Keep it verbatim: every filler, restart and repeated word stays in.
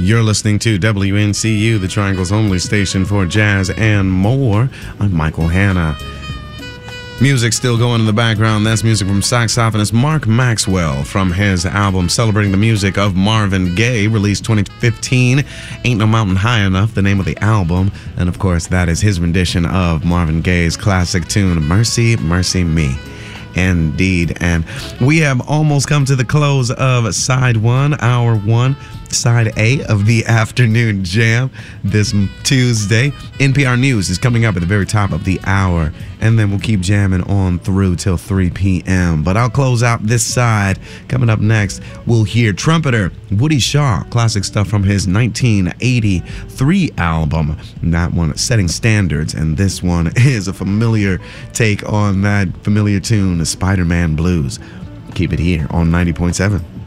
You're listening to W N C U, the Triangle's only station for jazz and more. I'm Michael Hanna. Music still going in the background. That's music from saxophonist Mark Maxwell from his album celebrating the music of Marvin Gaye, released twenty fifteen. Ain't No Mountain High Enough, the name of the album. And of course, that is his rendition of Marvin Gaye's classic tune, Mercy, Mercy Me. Indeed. And we have almost come to the close of side one, hour one, side A of the afternoon jam this Tuesday. N P R News is coming up at the very top of the hour, and then we'll keep jamming on through till three p.m. But I'll close out this side. Coming up next, we'll hear trumpeter Woody Shaw, classic stuff from his nineteen eighty-three album. That one, Setting Standards, and this one is a familiar take on that familiar tune, the Spider-Man Blues. Keep it here on ninety point seven.